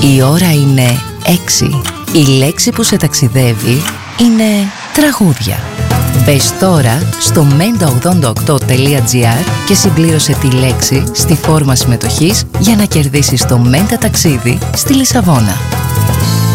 Η ώρα είναι 6. Η λέξη που σε ταξιδεύει είναι τραγούδια. Μπες τώρα στο menta88.gr και συμπλήρωσε τη λέξη στη φόρμα συμμετοχής για να κερδίσεις το Menta ταξίδι στη Λισαβόνα.